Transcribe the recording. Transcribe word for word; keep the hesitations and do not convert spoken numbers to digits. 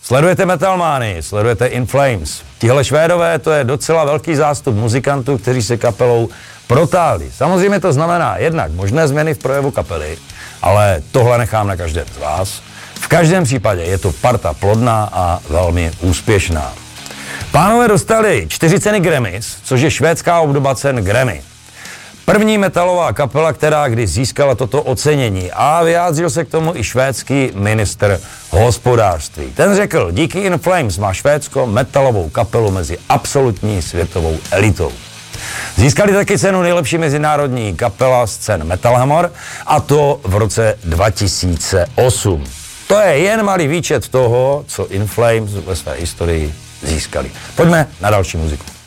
Sledujete Metalmánii, sledujete In Flames. Tihle Švédové, to je docela velký zástup muzikantů, kteří se kapelou protáhli. Samozřejmě to znamená jednak možné změny v projevu kapely, ale tohle nechám na každém z vás. V každém případě je to parta plodná a velmi úspěšná. Pánové dostali čtyři ceny Grammys, což je švédská obdoba cen Grammy. První metalová kapela, která kdy získala toto ocenění, a vyjádřil se k tomu i švédský ministr hospodářství. Ten řekl, díky In Flames má Švédsko metalovou kapelu mezi absolutní světovou elitou. Získali taky cenu nejlepší mezinárodní kapela z cen Metal Hammer, a to v roce dva tisíce osm. To je jen malý výčet toho, co In Flames ve své historii získali. Pojďme na další muziku.